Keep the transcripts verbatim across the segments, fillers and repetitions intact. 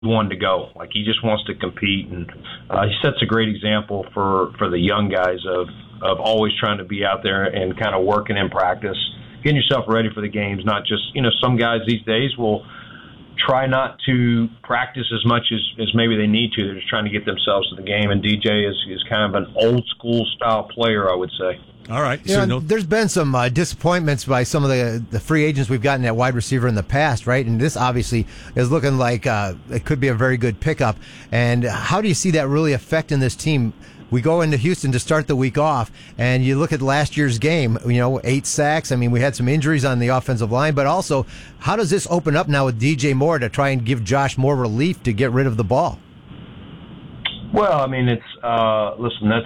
one to go. Like, he just wants to compete, and uh, he sets a great example for, for the young guys of, of always trying to be out there and kind of working in practice, getting yourself ready for the games. Not just, you know, some guys these days will try not to practice as much as, as maybe they need to. They're just trying to get themselves to the game, and D J is, is kind of an old school style player, I would say. All right. You So know, no- there's been some uh, disappointments by some of the the free agents we've gotten at wide receiver in the past, right? And this obviously is looking like uh, it could be a very good pickup. And how do you see that really affecting this team? We go into Houston to start the week off, and you look at last year's game, you know, eight sacks. I mean, we had some injuries on the offensive line, but also, how does this open up now with D J Moore to try and give Josh more relief to get rid of the ball? Well, I mean, it's, uh, listen, that's,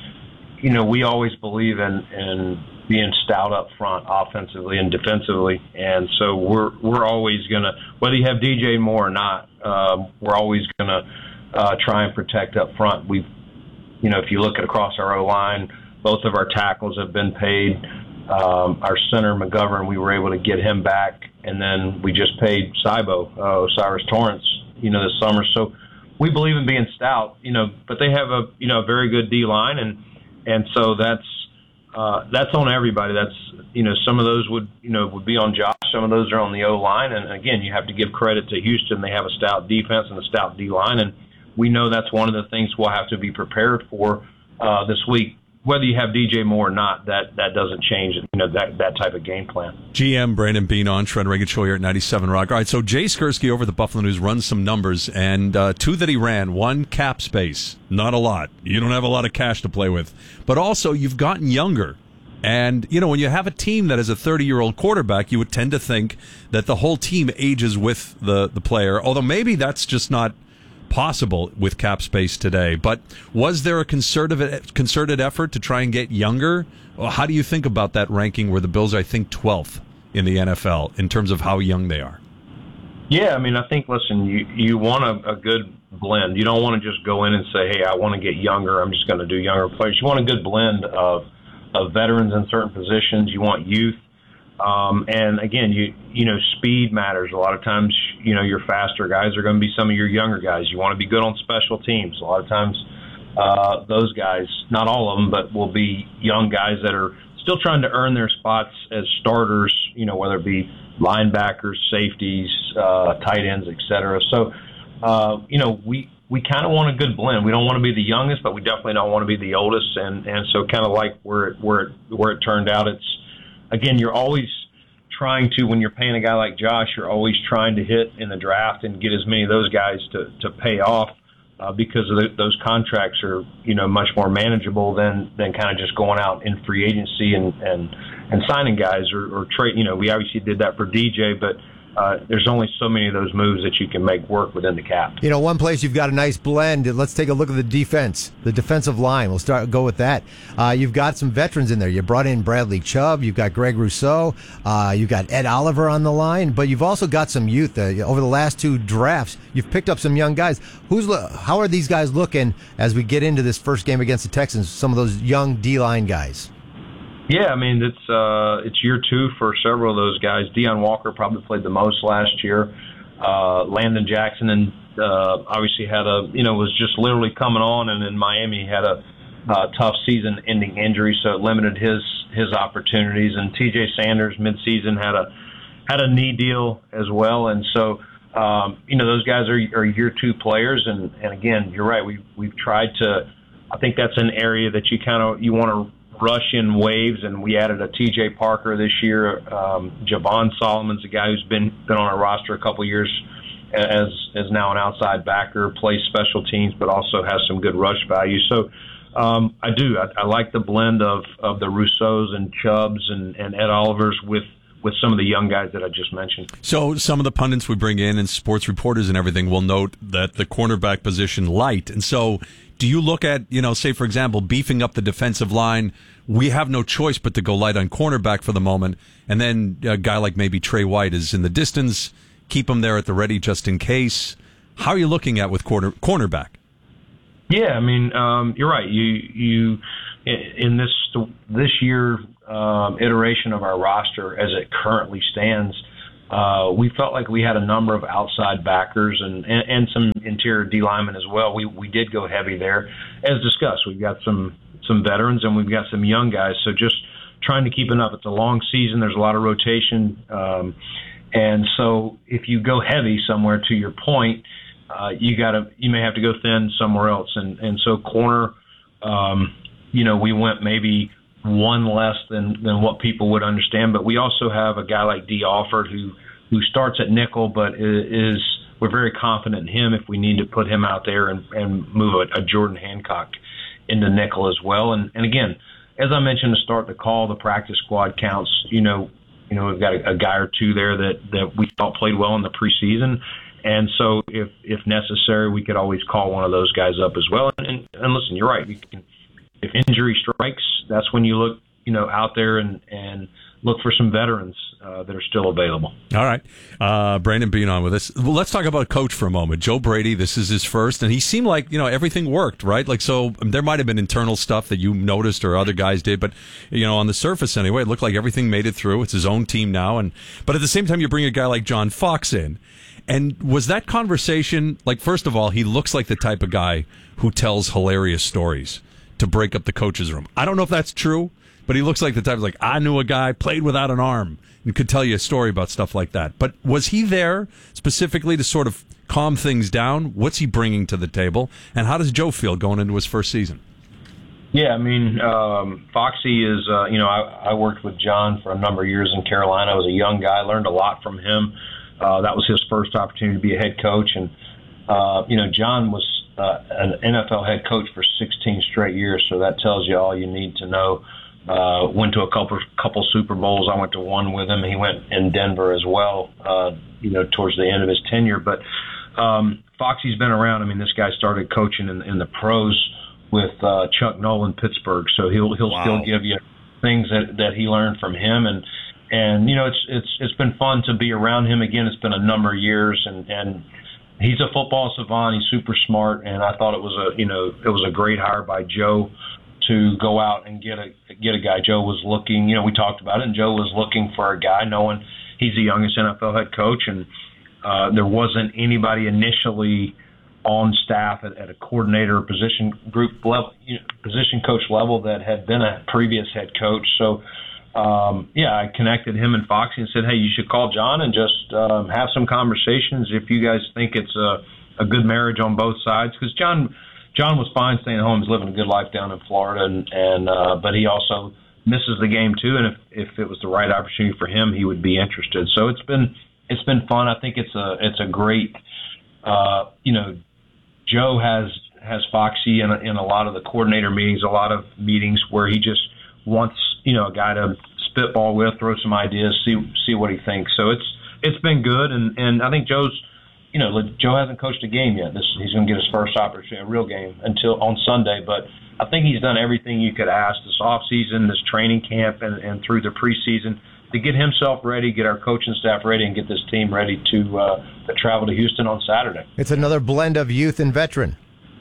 you know, we always believe in, in being stout up front offensively and defensively. And so we're, we're always going to, whether you have D J Moore or not, um, we're always going to uh, try and protect up front. We've, you know, if you look at across our O-line, both of our tackles have been paid. Um, our center, McGovern, we were able to get him back. And then we just paid Cybo, uh, Osiris Torrance, you know, this summer. So we believe in being stout, you know, but they have a, you know, a very good D-line. And, and so that's, uh, that's on everybody. That's, you know, some of those would, you know, would be on Josh. Some of those are on the O-line. And again, you have to give credit to Houston. They have a stout defense and a stout D-line. And we know that's one of the things we'll have to be prepared for uh, this week. Whether you have D J Moore or not, that, that doesn't change, you know, that, that type of game plan. G M Brandon Beane on Trent Reagan Show here at ninety-seven Rock. All right, so Jay Skursky over the Buffalo News runs some numbers, and uh, two that he ran. One, cap space, not a lot. You don't have a lot of cash to play with. But also, you've gotten younger. And, you know, when you have a team that is a thirty-year-old quarterback, you would tend to think that the whole team ages with the, the player, although maybe that's just not possible with cap space today. But was there a concerted concerted effort to try and get younger? Well, how do you think about that ranking where the Bills are, I think, twelfth in the N F L in terms of how young they are? Yeah, I mean, I think, listen, you, you want a, a good blend. You don't want to just go in and say, hey, I want to get younger. I'm just going to do younger players. You want a good blend of, of veterans in certain positions. You want youth. Um, and again, you you know, speed matters. A lot of times, you know, your faster guys are going to be some of your younger guys. You want to be good on special teams. A lot of times, uh, those guys, not all of them, but will be young guys that are still trying to earn their spots as starters, you know, whether it be linebackers, safeties, uh, tight ends, et cetera. So, uh, you know, we, we kind of want a good blend. We don't want to be the youngest, but we definitely don't want to be the oldest. And, and so kind of like where it, where it, where it turned out, it's, again, you're always trying to, when you're paying a guy like Josh, you're always trying to hit in the draft and get as many of those guys to, to pay off uh, because of the, those contracts are, you know, much more manageable than, than kind of just going out in free agency and, and, and signing guys or, or trade. You know, we obviously did that for D J, but Uh, there's only so many of those moves that you can make work within the cap. You know, one place you've got a nice blend. Let's take a look at the defense, the defensive line. We'll start go with that. Uh, you've got some veterans in there. You brought in Bradley Chubb. You've got Greg Rousseau. Uh, you've got Ed Oliver on the line. But you've also got some youth. Uh, over the last two drafts, you've picked up some young guys. Who's how are these guys looking as we get into this first game against the Texans? Some of those young D-line guys. Yeah, I mean, it's uh, it's year two for several of those guys. Deion Walker probably played the most last year. Uh, Landon Jackson and uh, obviously had a, you know, was just literally coming on, and in Miami had a uh, tough season-ending injury, so it limited his his opportunities. And T J Sanders midseason had a had a knee deal as well, and so um, you know, those guys are, are year two players. And, and again, you're right. We we've tried to. I think that's an area that you kind of you want to rush in waves, and we added a T J Parker this year. Um, Javon Solomon's a guy who's been been on our roster a couple years as as now an outside backer, plays special teams, but also has some good rush value. So um, I do. I, I like the blend of, of the Rousseaus and Chubbs and, and Ed Olivers with with some of the young guys that I just mentioned. So some of the pundits we bring in and sports reporters and everything will note that the cornerback position light. And so do you look at, you know, say, for example, beefing up the defensive line? We have no choice but to go light on cornerback for the moment. And then a guy like maybe Trey White is in the distance, keep him there at the ready just in case. How are you looking at with corner cornerback? Yeah, I mean, um, you're right. You you in this this year um, iteration of our roster as it currently stands, Uh, we felt like we had a number of outside backers and, and, and some interior D linemen as well. We we did go heavy there. As discussed, we've got some, some veterans and we've got some young guys. So just trying to keep enough. It's a long season. There's a lot of rotation. Um, and so if you go heavy somewhere, to your point, uh, you gotta, you may have to go thin somewhere else. And, and so corner, um, you know, we went maybe one less than, than what people would understand. But we also have a guy like D. Alford who, who starts at nickel, but is, we're very confident in him if we need to put him out there and, and move a, a Jordan Hancock into nickel as well. And, and again, as I mentioned to start the call, the practice squad counts. You know, you know, we've got a, a guy or two there that, that we thought played well in the preseason. And so if, if necessary, we could always call one of those guys up as well. And, and, and listen, you're right. You can, if injury strikes, that's when you look, you know, out there and, and look for some veterans uh, that are still available. All right. Uh, Brandon being on with us. Well, let's talk about coach for a moment. Joe Brady, this is his first, and he seemed like, you know, everything worked, right? Like, so um, there might have been internal stuff that you noticed or other guys did, but, you know, on the surface anyway, it looked like everything made it through. It's his own team now. And but at the same time, you bring a guy like John Fox in. And was that conversation, like, first of all, he looks like the type of guy who tells hilarious stories to break up the coach's room. I don't know if that's true, but he looks like the type of, like, I knew a guy, played without an arm, and could tell you a story about stuff like that. But was he there specifically to sort of calm things down? What's he bringing to the table? And how does Joe feel going into his first season? Yeah, I mean, um, Foxy is, uh, you know, I, I worked with John for a number of years in Carolina. I was a young guy, learned a lot from him. Uh, that was his first opportunity to be a head coach. And, uh, you know, John was uh, an N F L head coach for sixteen straight years, so that tells you all you need to know. Uh, went to a couple couple Super Bowls. I went to one with him. He went in Denver as well, uh, you know, towards the end of his tenure. But um, Foxy's been around. I mean, this guy started coaching in, in the pros with uh, Chuck Noll, Pittsburgh, so he'll he'll wow. still give you things that, that he learned from him. And and you know, it's it's it's been fun to be around him again. It's been a number of years, and and he's a football savant. He's super smart, and I thought it was a you know it was a great hire by Joe to go out and get a get a guy. Joe was looking, you know, we talked about it, and Joe was looking for a guy, knowing he's the youngest N F L head coach, and uh, there wasn't anybody initially on staff at, at a coordinator or position group level, you know, position coach level that had been a previous head coach. So, um, yeah, I connected him and Foxy and said, hey, you should call John and just um, have some conversations if you guys think it's a, a good marriage on both sides, because John. John was fine staying home. He's living a good life down in Florida, and, and uh, but he also misses the game too. And if, if it was the right opportunity for him, he would be interested. So it's been it's been fun. I think it's a it's a great. Uh, you know, Joe has has Foxy in a, in a lot of the coordinator meetings, a lot of meetings where he just wants you know a guy to spitball with, throw some ideas, see see what he thinks. So it's it's been good, and, and I think Joe's. You know, Joe hasn't coached a game yet. This he's going to get his first opportunity, a real game, until on Sunday. But I think he's done everything you could ask this off season, this training camp, and, and through the preseason to get himself ready, get our coaching staff ready, and get this team ready to, uh, to travel to Houston on Saturday. It's another blend of youth and veteran.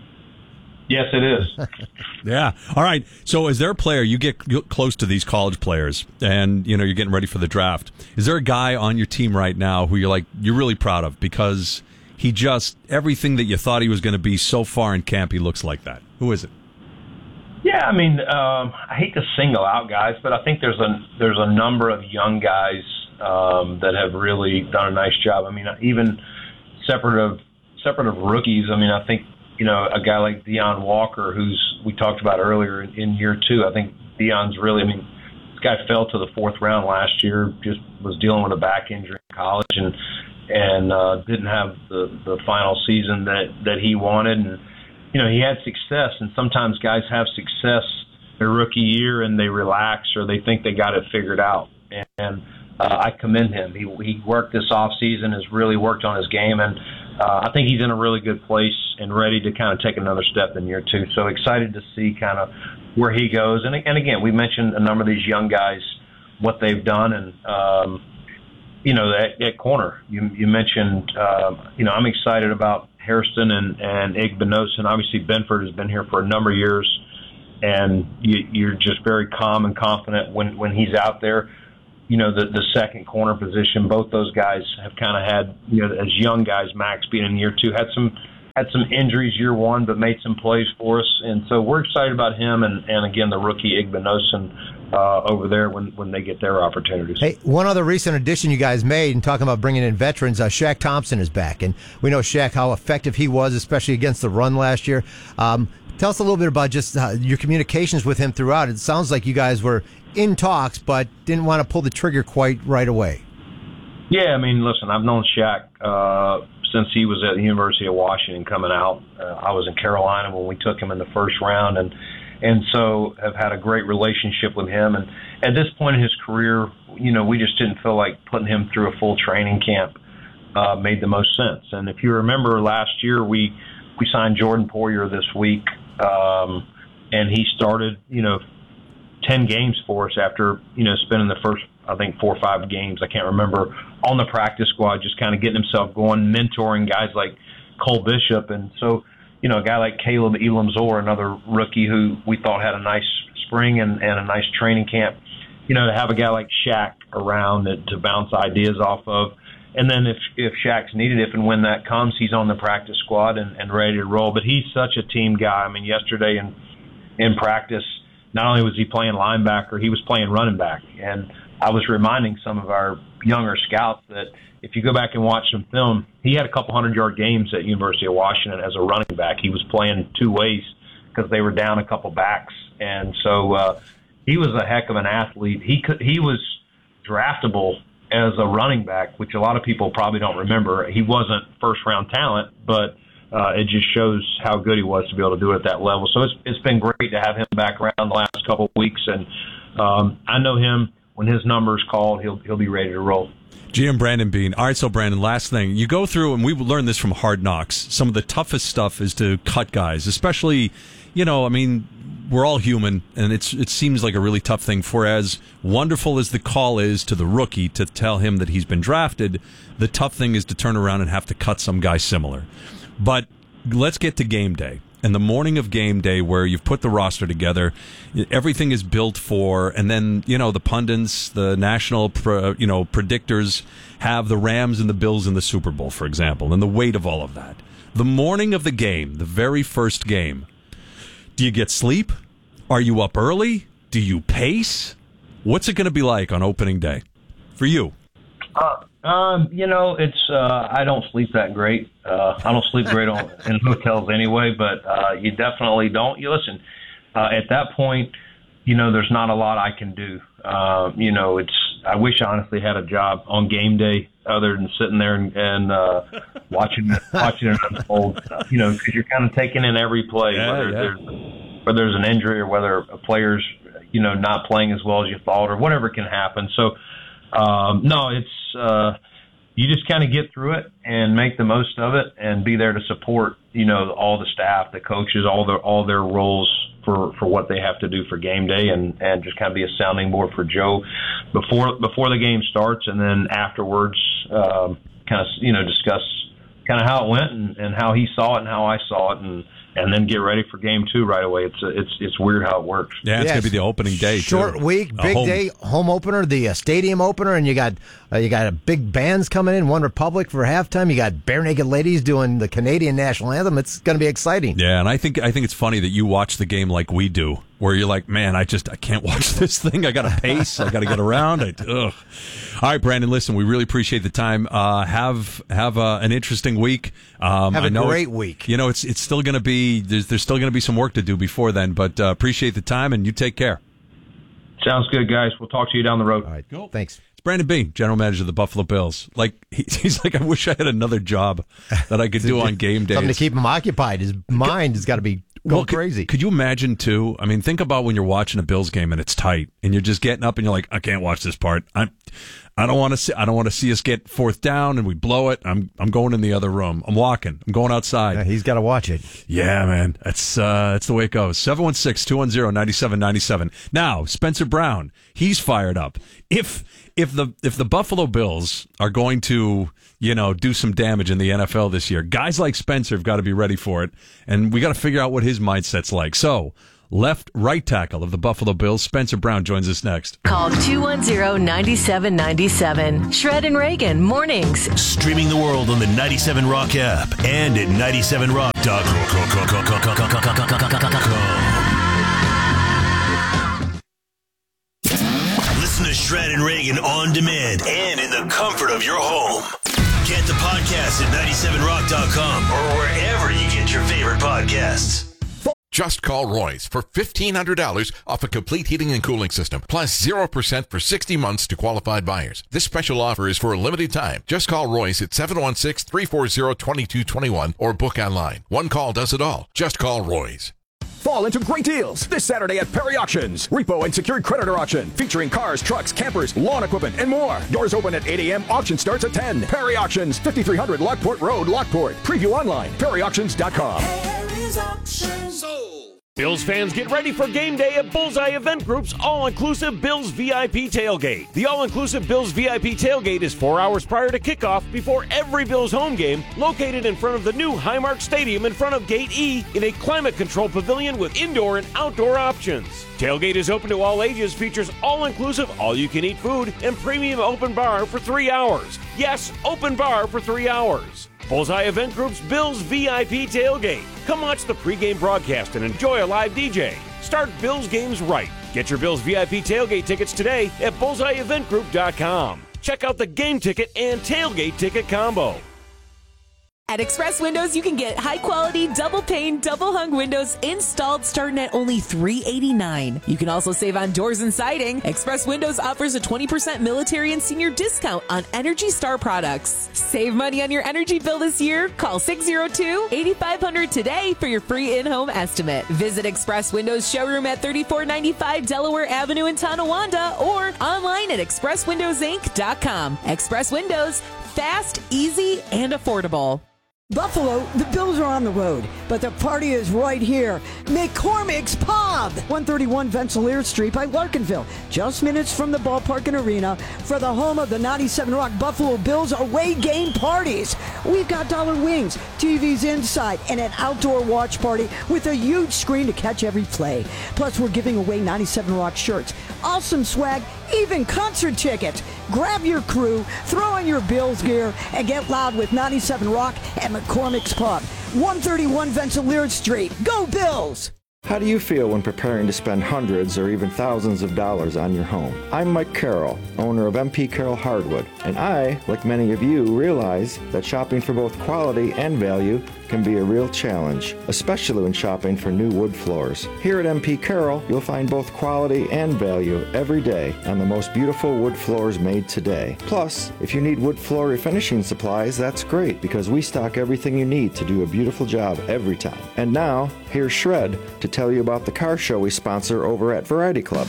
Yes, it is. Yeah. All right. So is there a player, you get close to these college players and, you know, you're getting ready for the draft. Is there a guy on your team right now who you're like, you're really proud of because he just, everything that you thought he was going to be so far in camp, he looks like that? Who is it? Yeah, I mean, um, I hate to single out guys, but I think there's a, there's a number of young guys um, that have really done a nice job. I mean, even separate of, separate of rookies, I mean, I think, you know, a guy like Deion Walker, who's we talked about earlier in, in year two. I think Deion's really, I mean, this guy fell to the fourth round last year, just was dealing with a back injury in college and and uh, didn't have the, the final season that, that he wanted. And, you know, he had success, and sometimes guys have success their rookie year and they relax or they think they got it figured out. And uh, I commend him. He, he worked this off season, has really worked on his game, and Uh, I think he's in a really good place and ready to kind of take another step in year two. So excited to see kind of where he goes. And, and again, we mentioned a number of these young guys, what they've done. And, um, you know, at, at corner, you, you mentioned, uh, you know, I'm excited about Hairston and, and Igbinosun. Obviously, Benford has been here for a number of years, and you, you're just very calm and confident when, when he's out there. you know, the, the second corner position. Both those guys have kind of had, you know, as young guys, Max being in year two, had some had some injuries year one, but made some plays for us. And so we're excited about him and, and again, the rookie Igbinosun uh, over there when, when they get their opportunities. Hey, one other recent addition you guys made, and talking about bringing in veterans, uh, Shaq Thompson is back. And we know, Shaq, how effective he was, especially against the run last year. Um, tell us a little bit about just uh, your communications with him throughout. It sounds like you guys were in talks, but didn't want to pull the trigger quite right away. Yeah, I mean, listen, I've known Shaq uh, since he was at the University of Washington coming out. Uh, I was in Carolina when we took him in the first round, and and so have had a great relationship with him. And at this point in his career, you know, we just didn't feel like putting him through a full training camp uh, made the most sense. And if you remember last year, we we signed Jordan Poyer this week, um, and he started, you know, ten games for us after, you know, spending the first, I think, four or five games, I can't remember, on the practice squad, just kind of getting himself going, mentoring guys like Cole Bishop. And so, you know, a guy like Caleb Elamzor, another rookie who we thought had a nice spring and, and a nice training camp, you know, to have a guy like Shaq around that, to bounce ideas off of. And then if, if Shaq's needed, if and when that comes, he's on the practice squad and, and ready to roll. But he's such a team guy. I mean, yesterday in, in practice, not only was he playing linebacker, he was playing running back. And I was reminding some of our younger scouts that if you go back and watch some film, he had a couple hundred-yard games at University of Washington as a running back. He was playing two ways because they were down a couple backs. And so uh, he was a heck of an athlete. He could, he was draftable as a running back, which a lot of people probably don't remember. He wasn't first-round talent, but Uh, it just shows how good he was to be able to do it at that level. So it's it's been great to have him back around the last couple of weeks, and um, I know him. When his number's called, he'll he'll be ready to roll. G M Brandon Beane. All right, so Brandon, last thing. You go through, and we learned this from Hard Knocks, some of the toughest stuff is to cut guys, especially, you know, I mean, we're all human, and it's it seems like a really tough thing. For as wonderful as the call is to the rookie to tell him that he's been drafted, the tough thing is to turn around and have to cut some guy similar. But let's get to game day. And the morning of game day, where you've put the roster together, everything is built for, and then, you know, the pundits, the national, pro, you know, predictors have the Rams and the Bills in the Super Bowl, for example, and the weight of all of that. The morning of the game, the very first game, do you get sleep? Are you up early? Do you pace? What's it going to be like on opening day for you? Uh, um, you know, it's uh, I don't sleep that great. Uh, I don't sleep great on, in hotels anyway, but uh, you definitely don't. You listen, uh, at that point, you know, there's not a lot I can do. Uh, you know, it's I wish I honestly had a job on game day other than sitting there and, and uh, watching watching it unfold. You know, because you're kind of taking in every play, yeah, whether yeah. there's whether there's an injury or whether a player's, you know, not playing as well as you thought or whatever can happen. So. Um, no, it's, uh, you just kind of get through it and make the most of it and be there to support, you know, all the staff, the coaches, all their, all their roles for, for what they have to do for game day, and, and just kind of be a sounding board for Joe before, before the game starts. And then afterwards, um, kind of, you know, discuss kind of how it went and, and how he saw it and how I saw it, and, and then get ready for game two right away. It's it's it's weird how it works. Yeah, it's yes. going to be the opening day. Short too. week, big home. day, home opener, the uh, stadium opener, and you got uh, you got a big bands coming in. One Republic for halftime. You got Bare Naked Ladies doing the Canadian national anthem. It's going to be exciting. Yeah, and I think I think it's funny that you watch the game like we do, where you're like, man, I just I can't watch this thing. I got to pace. I got to get around. I, ugh. All right, Brandon. Listen, we really appreciate the time. Uh, have have uh, an interesting week. Um, have a I know great it, week. You know, it's it's still going to be there's there's still going to be some work to do before then, but uh, appreciate the time, and you take care. Sounds good, guys. We'll talk to you down the road. All right, cool. Thanks. It's Brandon Beane, general manager of the Buffalo Bills. Like he, he's like, I wish I had another job that I could do on game days. Something to keep him occupied. His mind has got to be going well, crazy. Could, could you imagine too? I mean, think about when you're watching a Bills game and it's tight, and you're just getting up and you're like, I can't watch this part. I'm, I don't want to see. I don't want to see us get fourth down and we blow it. I'm, I'm going in the other room. I'm walking. I'm going outside. Yeah, he's got to watch it. Yeah, man. That's uh, that's the way it goes. seven one six, two one zero, nine seven nine seven. Now, Spencer Brown, he's fired up. If if the if the Buffalo Bills are going to, you know, do some damage in the N F L this year, guys like Spencer have got to be ready for it, and we got to figure out what his mindset's like. So Left right tackle of the Buffalo Bills, Spencer Brown, joins us next. Call two one zero, nine seven nine seven. Shred and Reagan, mornings. Streaming the world on the ninety-seven Rock app and at ninety-seven rock dot com. Listen to Shred and Reagan on demand and in the comfort of your home. Get the podcast at ninety-seven rock dot com or wherever you get your favorite podcasts. Just call Roy's for fifteen hundred dollars off a complete heating and cooling system, plus zero percent for sixty months to qualified buyers. This special offer is for a limited time. Just call Roy's at seven one six, three four zero, two two two one or book online. One call does it all. Just call Roy's. Fall into great deals this Saturday at Perry Auctions. Repo and secured creditor auction featuring cars, trucks, campers, lawn equipment, and more. Doors open at eight a.m. Auction starts at ten. Perry Auctions, fifty-three hundred Lockport Road, Lockport. Preview online, perry auctions dot com. Perry's Auctions. Sold. Bills fans, get ready for game day at Bullseye Event Group's all-inclusive Bills V I P Tailgate. The all-inclusive Bills V I P Tailgate is four hours prior to kickoff before every Bills home game, located in front of the new Highmark Stadium in front of Gate E in a climate-controlled pavilion with indoor and outdoor options. Tailgate is open to all ages, features all-inclusive, all-you-can-eat food, and premium open bar for three hours. Yes, open bar for three hours. Bullseye Event Group's Bills V I P Tailgate. Come watch the pregame broadcast and enjoy a live D J. Start Bills games right. Get your Bills V I P Tailgate tickets today at bullseye event group dot com. Check out the game ticket and tailgate ticket combo. At Express Windows, you can get high-quality, double-pane, double-hung windows installed starting at only three hundred eighty-nine dollars. You can also save on doors and siding. Express Windows offers a twenty percent military and senior discount on Energy Star products. Save money on your energy bill this year. Call six oh two, eight five zero zero today for your free in-home estimate. Visit Express Windows showroom at thirty-four ninety-five Delaware Avenue in Tonawanda or online at express windows inc dot com. Express Windows, fast, easy, and affordable. Buffalo, the Bills are on the road, but the party is right here. McCormick's Pub, one thirty-one Rensselaer Street by Larkinville, just minutes from the ballpark and arena for the home of the ninety-seven Rock Buffalo Bills away game parties. We've got dollar wings, T Vs inside, and an outdoor watch party with a huge screen to catch every play. Plus, we're giving away ninety-seven Rock shirts, awesome swag, even concert tickets. Grab your crew, throw on your Bills gear, and get loud with ninety-seven Rock and McCormick's Pub, one thirty-one Rensselaer Street. Go Bills! How do you feel when preparing to spend hundreds or even thousands of dollars on your home? I'm Mike Carroll, owner of M P Carroll Hardwood, and I, like many of you, realize that shopping for both quality and value can be a real challenge, especially when shopping for new wood floors. Here at M P Carroll, you'll find both quality and value every day on the most beautiful wood floors made today. Plus, if you need wood floor refinishing supplies, that's great because we stock everything you need to do a beautiful job every time. And now, here's Shred to tell you about the car show we sponsor over at Variety Club.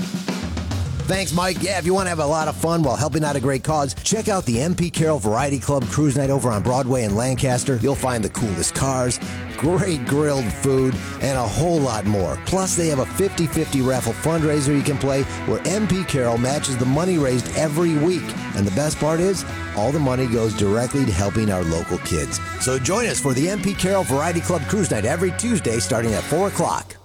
Thanks, Mike. Yeah, if you want to have a lot of fun while helping out a great cause, check out the M P Carroll Variety Club Cruise Night over on Broadway in Lancaster. You'll find the coolest cars, great grilled food, and a whole lot more. Plus, they have a fifty-fifty raffle fundraiser you can play where M P Carroll matches the money raised every week. And the best part is, all the money goes directly to helping our local kids. So join us for the M P Carroll Variety Club Cruise Night every Tuesday starting at four o'clock.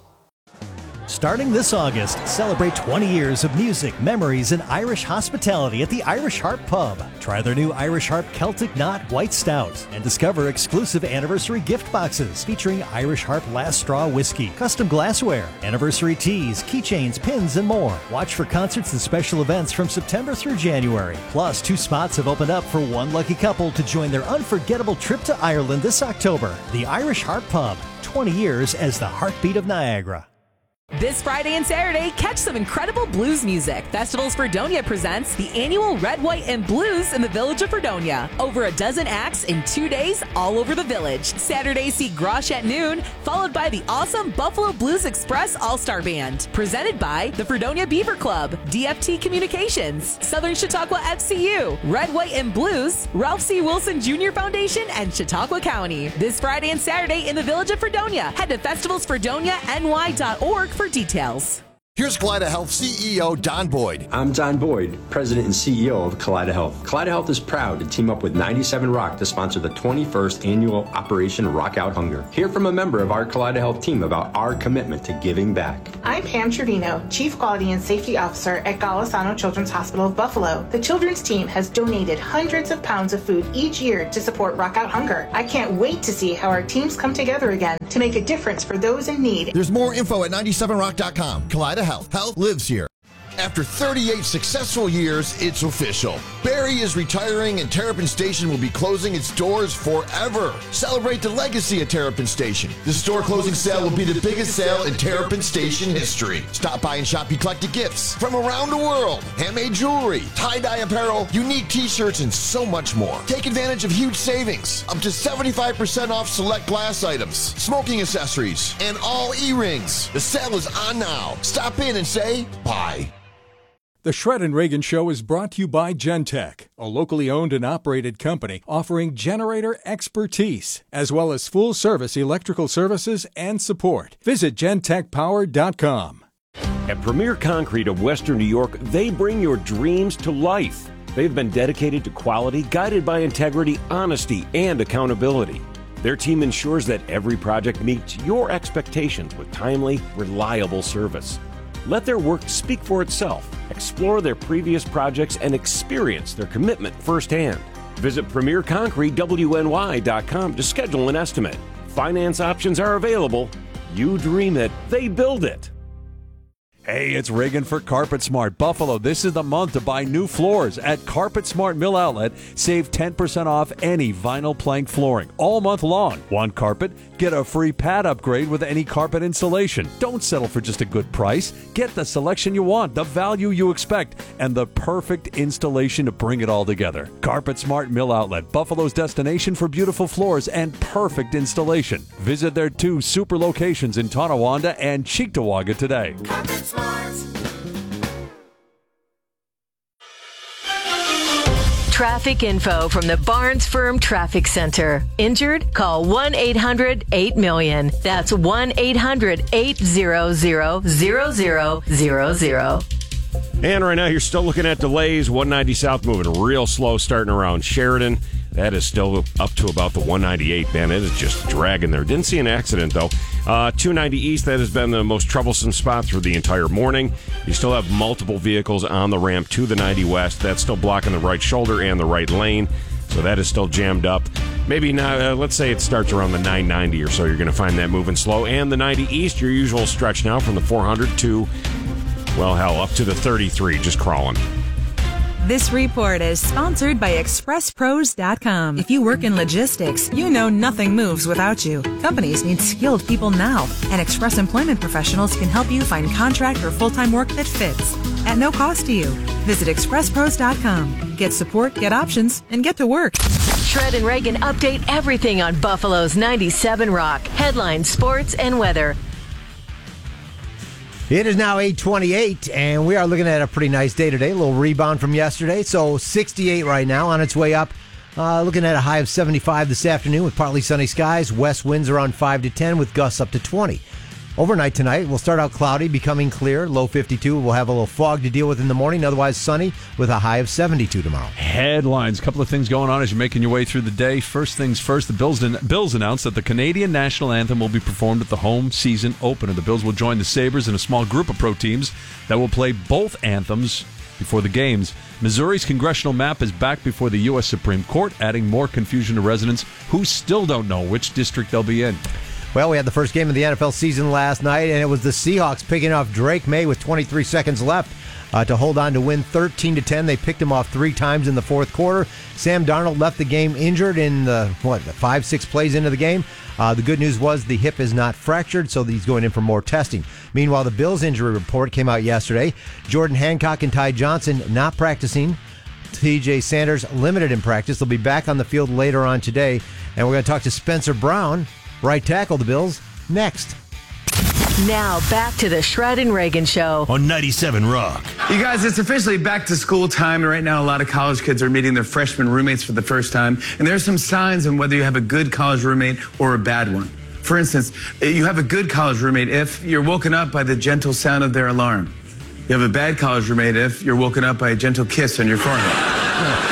Starting this August, celebrate twenty years of music, memories, and Irish hospitality at the Irish Harp Pub. Try their new Irish Harp Celtic Knot White Stout and discover exclusive anniversary gift boxes featuring Irish Harp Last Straw Whiskey, custom glassware, anniversary teas, keychains, pins, and more. Watch for concerts and special events from September through January. Plus, two spots have opened up for one lucky couple to join their unforgettable trip to Ireland this October. The Irish Harp Pub, twenty years as the heartbeat of Niagara. This Friday and Saturday, catch some incredible blues music. Festivals Fredonia presents the annual Red, White, and Blues in the Village of Fredonia. Over a dozen acts in two days all over the village. Saturday, see Grosh at noon, followed by the awesome Buffalo Blues Express All-Star Band. Presented by the Fredonia Beaver Club, D F T Communications, Southern Chautauqua F C U, Red, White, and Blues, Ralph C. Wilson Junior Foundation, and Chautauqua County. This Friday and Saturday in the Village of Fredonia. Head to festivals fredonia n y dot org for details. Here's Kaleida Health C E O Don Boyd. I'm Don Boyd, President and C E O of Kaleida Health. Kaleida Health is proud to team up with ninety-seven Rock to sponsor the twenty-first annual Operation Rock Out Hunger. Hear from a member of our Kaleida Health team about our commitment to giving back. I'm Pam Trevino, Chief Quality and Safety Officer at Golisano Children's Hospital of Buffalo. The children's team has donated hundreds of pounds of food each year to support Rock Out Hunger. I can't wait to see how our teams come together again to make a difference for those in need. There's more info at ninety-seven rock dot com. Kaleida Health. Health lives here. After thirty-eight successful years, it's official. Barry is retiring and Terrapin Station will be closing its doors forever. Celebrate the legacy of Terrapin Station. The store closing sale will be the biggest sale in Terrapin Station history. Stop by and shop eclectic gifts from around the world. Handmade jewelry, tie-dye apparel, unique t-shirts, and so much more. Take advantage of huge savings. Up to seventy-five percent off select glass items, smoking accessories, and all e-rings. The sale is on now. Stop in and say bye. The Shred and Reagan Show is brought to you by Gentech, a locally owned and operated company offering generator expertise, as well as full-service electrical services and support. Visit gentech power dot com. At Premier Concrete of Western New York, they bring your dreams to life. They've been dedicated to quality, guided by integrity, honesty, and accountability. Their team ensures that every project meets your expectations with timely, reliable service. Let their work speak for itself. Explore their previous projects and experience their commitment firsthand. Visit premier concrete w n y dot com to schedule an estimate. Finance options are available. You dream it, they build it. Hey, it's Reagan for Carpet Smart Buffalo. This is the month to buy new floors at Carpet Smart Mill Outlet. Save ten percent off any vinyl plank flooring all month long. Want carpet? Get a free pad upgrade with any carpet installation. Don't settle for just a good price. Get the selection you want, the value you expect, and the perfect installation to bring it all together. Carpet Smart Mill Outlet, Buffalo's destination for beautiful floors and perfect installation. Visit their two super locations in Tonawanda and Cheektowaga today. Traffic info from the Barnes Firm Traffic Center. Injured? Call one eight hundred eight million. That's one eight hundred eight hundred zero zero zero zero. And right now you're still looking at delays. one ninety South moving real slow starting around Sheridan. That is still up to about the one ninety-eight, man. It is just dragging there. Didn't see an accident, though. Uh, two ninety East, that has been the most troublesome spot through the entire morning. You still have multiple vehicles on the ramp to the ninety West. That's still blocking the right shoulder and the right lane. So that is still jammed up. Maybe not, uh, let's say it starts around the nine ninety or so. You're going to find that moving slow. And the ninety East, your usual stretch now from the four hundred to, well, hell, up to the thirty-three, just crawling. This report is sponsored by express pros dot com. If you work in logistics, you know nothing moves without you. Companies need skilled people now, and Express Employment Professionals can help you find contract or full-time work that fits at no cost to you. Visit express pros dot com. Get support, get options, and get to work. Shred and Reagan update everything on Buffalo's ninety-seven Rock. Headlines, sports, and weather. It is now eight twenty-eight, and we are looking at a pretty nice day today. A little rebound from yesterday. So sixty-eight right now, on its way up. Uh, looking at a high of seventy-five this afternoon with partly sunny skies. West winds around five to ten with gusts up to twenty. Overnight tonight, we'll start out cloudy, becoming clear. Low fifty-two. We'll have a little fog to deal with in the morning. Otherwise sunny with a high of seventy-two tomorrow. Headlines. A couple of things going on as you're making your way through the day. First things first, the Bills, Bills announced that the Canadian national anthem will be performed at the home season opener. The Bills will join the Sabres in a small group of pro teams that will play both anthems before the games. Missouri's congressional map is back before the U S Supreme Court, adding more confusion to residents who still don't know which district they'll be in. Well, we had the first game of the N F L season last night, and it was the Seahawks picking off Drake May with twenty-three seconds left uh, to hold on to win thirteen to ten. They picked him off three times in the fourth quarter. Sam Darnold left the game injured in the, what, five, six plays into the game. Uh, the good news was the hip is not fractured, so he's going in for more testing. Meanwhile, the Bills injury report came out yesterday. Jordan Hancock and Ty Johnson not practicing. T J Sanders limited in practice. They'll be back on the field later on today. And we're going to talk to Spencer Brown, right tackle the Bills, next. Now back to the Shred and Reagan Show on ninety-seven Rock. You guys, it's officially back to school time, and right now a lot of college kids are meeting their freshman roommates for the first time, and there's some signs on whether you have a good college roommate or a bad one. For instance, you have a good college roommate if you're woken up by the gentle sound of their alarm. You have a bad college roommate if you're woken up by a gentle kiss on your forehead.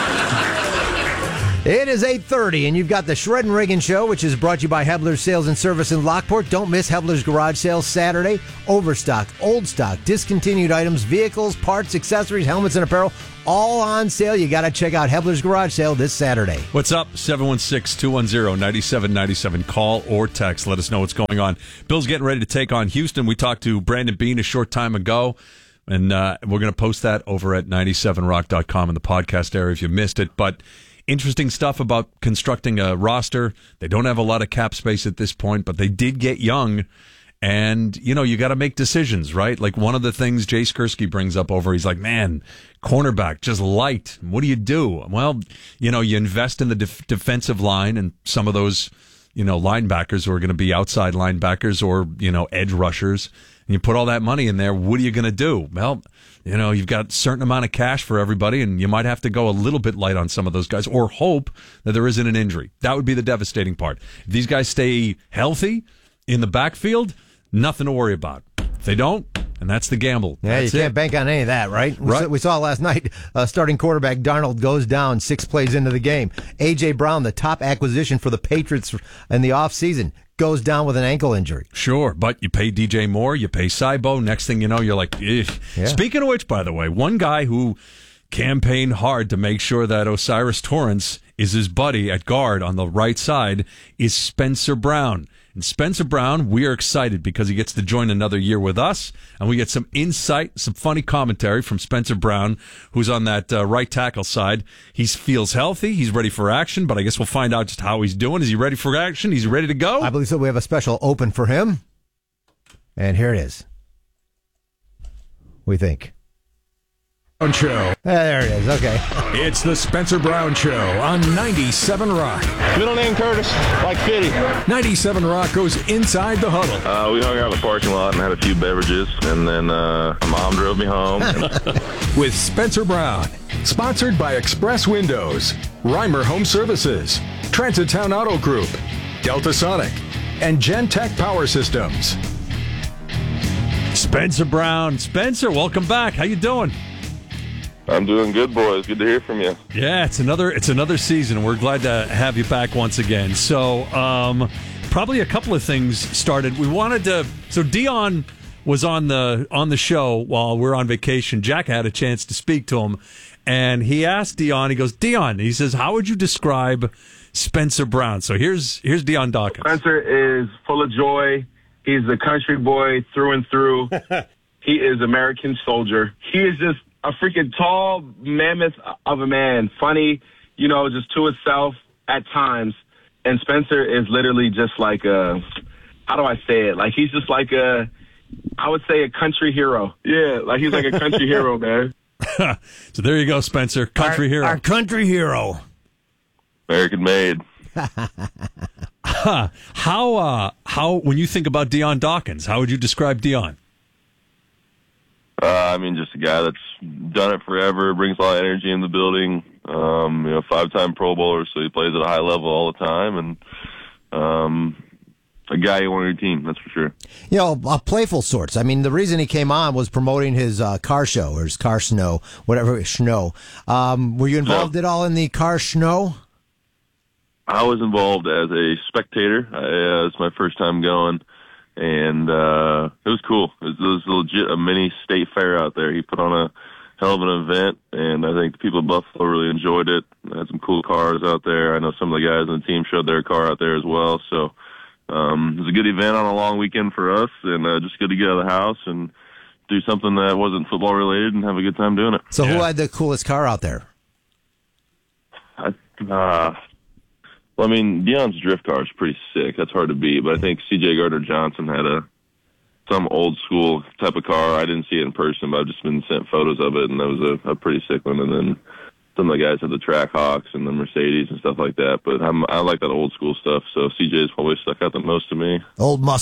It is eight thirty, and you've got the Shred and Riggin Show, which is brought to you by Hebler's Sales and Service in Lockport. Don't miss Hebler's Garage Sale Saturday. Overstock, old stock, discontinued items, vehicles, parts, accessories, helmets, and apparel, all on sale. You got to check out Hebler's Garage Sale this Saturday. What's up? seven one six, two one zero, nine seven nine seven. Call or text. Let us know what's going on. Bill's getting ready to take on Houston. We talked to Brandon Beane a short time ago, and uh, we're going to post that over at ninety-seven rock dot com in the podcast area if you missed it. But interesting stuff about constructing a roster. They don't have a lot of cap space at this point, but they did get young. And, you know, you got to make decisions, right? Like one of the things Jay Skursky brings up over, he's like, man, cornerback, just light. What do you do? Well, you know, you invest in the def- defensive line and some of those, you know, linebackers who are going to be outside linebackers or, you know, edge rushers. And you put all that money in there. What are you going to do? Well, you know, you've got a certain amount of cash for everybody, and you might have to go a little bit light on some of those guys or hope that there isn't an injury. That would be the devastating part. If these guys stay healthy in the backfield, nothing to worry about. If they don't, and that's the gamble. Yeah, that's you can't it. bank on any of that, right? We Right. saw, we saw last night, uh, starting quarterback Darnold goes down six plays into the game. A J. Brown, the top acquisition for the Patriots in the offseason, goes down with an ankle injury. Sure, but you pay D J Moore, you pay Cybo. Next thing you know, you're like, eh. Yeah. Speaking of which, by the way, one guy who campaigned hard to make sure that Osiris Torrance is his buddy at guard on the right side is Spencer Brown. And Spencer Brown, we are excited because he gets to join another year with us, and we get some insight, some funny commentary from Spencer Brown, who's on that uh, right tackle side. He feels healthy. He's ready for action, but I guess we'll find out just how he's doing. Is he ready for action? He's ready to go? I believe so. We have a special open for him. And here it is. We think. Brown Show. There it is. Okay. It's the Spencer Brown Show on ninety-seven Rock. Middle name Curtis, like Fitty. ninety-seven Rock goes inside the huddle. Uh, we hung out in the parking lot and had a few beverages, and then uh, my mom drove me home. With Spencer Brown. Sponsored by Express Windows, Reimer Home Services, Transit Town Auto Group, Delta Sonic, and Gentech Power Systems. Spencer Brown. Spencer, welcome back. How you doing? I'm doing good, boys. Good to hear from you. Yeah, it's another it's another season, and we're glad to have you back once again. So, um, probably a couple of things started. We wanted to. So Dion was on the on the show while we we're on vacation. Jack had a chance to speak to him, and he asked Dion. He goes, Dion. He says, "How would you describe Spencer Brown?" So here's here's Dion Dawkins. Spencer is full of joy. He's a country boy through and through. He is American soldier. He is just a freaking tall mammoth of a man. Funny, you know, just to himself at times. And Spencer is literally just like a, how do I say it? Like, he's just like a, I would say a country hero. Yeah, like he's like a country hero, man. So there you go, Spencer. Country our, hero. Our country hero. American made. Huh. How, uh, how, when you think about Dion Dawkins, how would you describe Dion? Uh, I mean, just a guy that's done it forever, brings a lot of energy in the building. Um, you know, five-time Pro Bowler, so he plays at a high level all the time, and um, a guy you want on your team, that's for sure. You know, uh, playful sorts. I mean, the reason he came on was promoting his uh, car show, or his car snow, whatever, snow. Um, were you involved no. at all in the car snow? I was involved as a spectator. I, uh, it was my first time going. And uh it was cool. It was, it was legit a mini state fair out there. He put on a hell of an event, and I think the people of Buffalo really enjoyed it. They had some cool cars out there. I know some of the guys on the team showed their car out there as well. So um it was a good event on a long weekend for us, and uh, just good to get out of the house and do something that wasn't football related and have a good time doing it. So yeah. Who had the coolest car out there? I, uh Well, I mean, Dion's drift car is pretty sick. That's hard to beat. But I think C J Gardner-Johnson had a some old school type of car. I didn't see it in person, but I've just been sent photos of it, and that was a, a pretty sick one. And then some of the guys had the Track Hawks and the Mercedes and stuff like that. But I'm, I like that old school stuff, so C J's probably stuck out the most to me. Old muscle.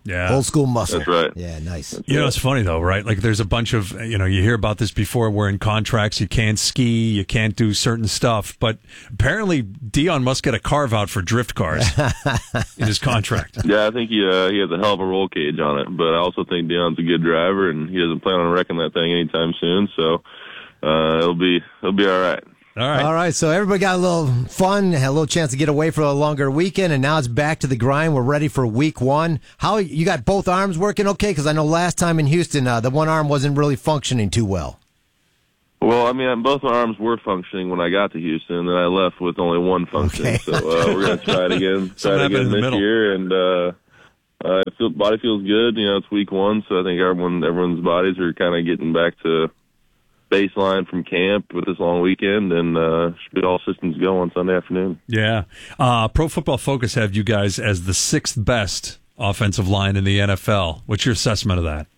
Yeah. Old school muscle. That's right. Yeah, nice. That's You know, right. it's funny though, right? Like there's a bunch of, you know, you hear about this before, we're in contracts, you can't ski, you can't do certain stuff, but apparently Dion must get a carve out for drift cars in his contract. Yeah, I think he uh, he has a hell of a roll cage on it, but I also think Dion's a good driver, and he doesn't plan on wrecking that thing anytime soon. So uh, it'll be it'll be all right. All right. All right, so everybody got a little fun, had a little chance to get away for a longer weekend, and now it's back to the grind. We're ready for week one. How you got both arms working okay? Because I know last time in Houston, uh, the one arm wasn't really functioning too well. Well, I mean, both my arms were functioning when I got to Houston, and then I left with only one functioning. Okay. So uh, we're going to try it again, try Something it happened again in the this middle. year, and uh, uh, feel, body feels good. You know, it's week one, so I think everyone everyone's bodies are kind of getting back to baseline from camp with this long weekend, and uh, should be all systems go on Sunday afternoon. Yeah. Uh, Pro Football Focus have you guys as the sixth best offensive line in the N F L. What's your assessment of that?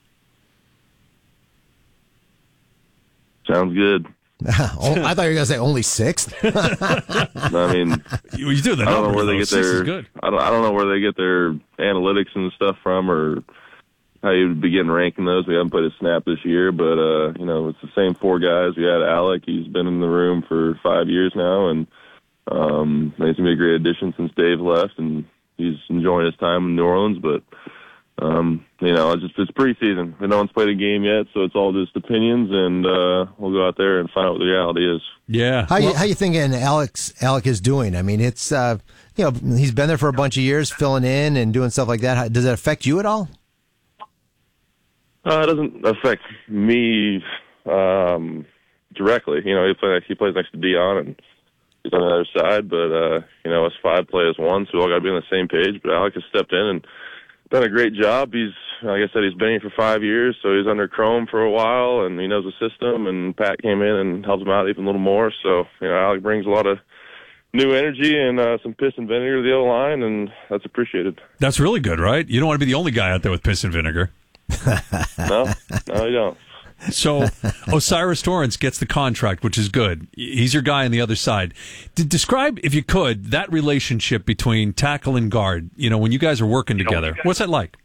Sounds good. Oh, I thought you were going to say only sixth. I mean, You, you do the I don't know numbers, where they though. get Six is their good. I don't I don't know where they get their analytics and stuff from, or how you begin ranking those. We haven't played a snap this year, but uh, you know, it's the same four guys. We had Alec; he's been in the room for five years now, and um, he's gonna be a great addition since Dave left, and he's enjoying his time in New Orleans. But um, you know, it's just it's preseason. No one's played a game yet, so it's all just opinions, and uh, we'll go out there and find out what the reality is. Yeah. How you how you thinking Alex Alec is doing? I mean, it's uh, you know he's been there for a bunch of years, filling in and doing stuff like that. How, does it affect you at all? Uh, it doesn't affect me um, directly. You know, he plays he plays next to Dion, and he's on the other side. But uh, you know, us five play as one, so we all got to be on the same page. But Alec has stepped in and done a great job. He's, like I said, he's been here for five years, so he's under Chrome for a while, and he knows the system. And Pat came in and helped him out even a little more. So you know, Alec brings a lot of new energy and uh, some piss and vinegar to the O line, and that's appreciated. That's really good, right? You don't want to be the only guy out there with piss and vinegar. No, no, you don't. So Osiris Torrance gets the contract, which is good. He's your guy on the other side. D- describe, if you could, that relationship between tackle and guard. You know, when you guys are working together, what's that like?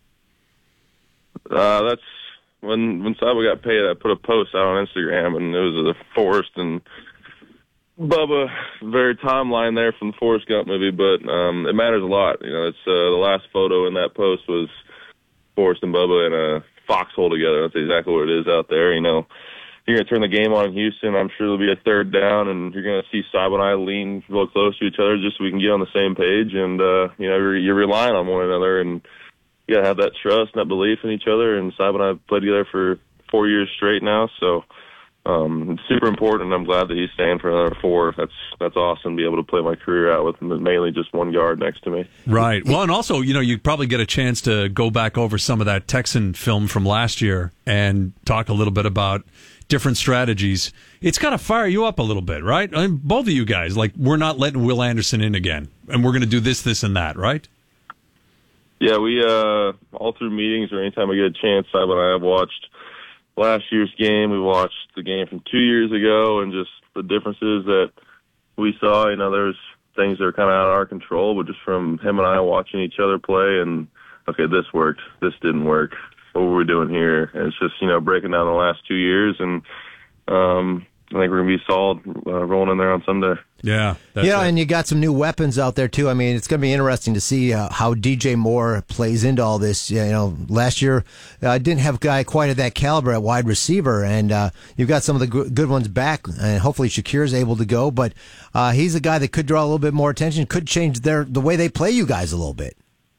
Uh, that's when when Sabo got paid. I put a post out on Instagram, and it was the Forrest and Bubba, very timeline there from the Forrest Gump movie. But um, it matters a lot. You know, it's uh, the last photo in that post was Forrest and Bubba in a foxhole together. That's exactly what it is out there. You know, you're going to turn the game on in Houston. I'm sure there'll be a third down, and you're going to see Sabo and I lean real close to each other just so we can get on the same page. And, uh, you know, you're, you're relying on one another, and you got to have that trust and that belief in each other. And Sabo and I have played together for four years straight now, so um, it's super important. I'm glad that he's staying for another four. That's that's awesome to be able to play my career out with mainly just one guard next to me. Right. Well, and also, you know, you probably get a chance to go back over some of that Texan film from last year and talk a little bit about different strategies. It's got to fire you up a little bit, right? I mean, both of you guys, like, we're not letting Will Anderson in again, and we're going to do this, this, and that, right? Yeah, we uh, all through meetings or anytime I get a chance, Sabo and I have watched last year's game. We watched the game from two years ago, and just the differences that we saw. You know, there's things that are kind of out of our control, but just from him and I watching each other play, and okay, this worked, this didn't work. What were we doing here? And it's just, you know, breaking down the last two years, and um, I think we're gonna be solid uh, rolling in there on Sunday. Yeah, that's yeah, it. and you got some new weapons out there too. I mean, it's going to be interesting to see uh, how D J Moore plays into all this. You know, last year I uh, didn't have a guy quite at that caliber at wide receiver, and uh, you've got some of the good, good ones back, and hopefully Shakir's able to go. But uh, he's a guy that could draw a little bit more attention, could change their the way they play you guys a little bit.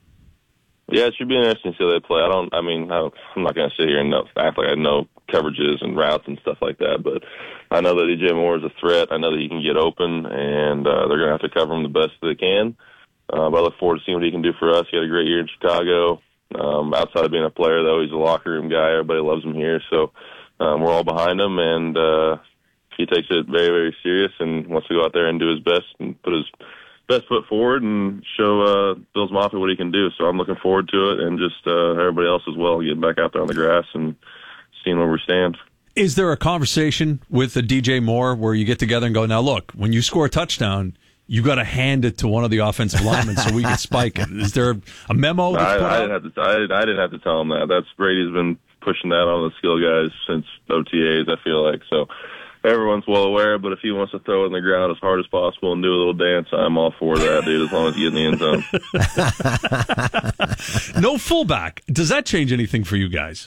Yeah, it should be interesting to see how they play. I don't. I mean, I don't, I'm not going to sit here and know, act like I know coverages and routes and stuff like that. But I know that D J Moore is a threat. I know that he can get open, and uh, they're going to have to cover him the best they can. Uh, but I look forward to seeing what he can do for us. He had a great year in Chicago. Um, outside of being a player, though, he's a locker room guy. Everybody loves him here, so um, we're all behind him, and uh, he takes it very, very serious and wants to go out there and do his best and put his best foot forward and show uh, Bills Mafia what he can do. So I'm looking forward to it, and just uh, everybody else as well, getting back out there on the grass and seeing where we stand. Is there a conversation with the D J Moore where you get together and go, now look, when you score a touchdown, you got to hand it to one of the offensive linemen so we can spike it. Is there a memo? I, I didn't have to. I, I didn't have to tell him that. That's Brady's been pushing that on the skill guys since O T As. I feel like so. Everyone's well aware, but if he wants to throw it in the ground as hard as possible and do a little dance, I'm all for that, dude, as long as you get in the end zone. No fullback. Does that change anything for you guys?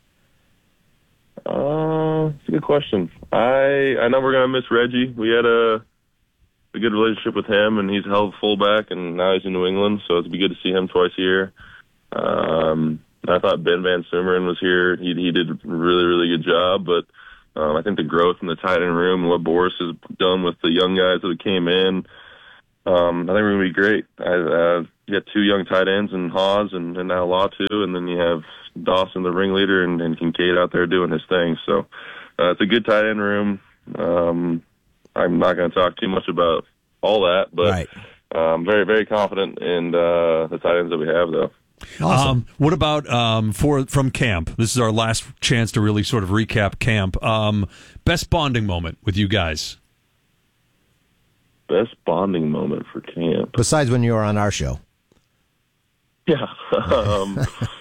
Uh, it's a good question. I I know we're going to miss Reggie. We had a, a good relationship with him, and he's a hell of a fullback, and now he's in New England, so it'd be good to see him twice a year. Um, I thought Ben Van Sumeren was here. He, he did a really, really good job, but Um, I think the growth in the tight end room and what Boris has done with the young guys that came in, um, I think we're going to be great. I, uh, you got two young tight ends in Hawes and, and now Latu, and then you have Dawson, the ringleader, and, and Kincaid out there doing his thing. So uh, it's a good tight end room. Um, I'm not going to talk too much about all that, but right. I'm very, very confident in uh, the tight ends that we have, though. Awesome. Um, what about um, for from camp? This is our last chance to really sort of recap camp. Um, best bonding moment with you guys? Best bonding moment for camp? Besides when you were on our show. Yeah. um,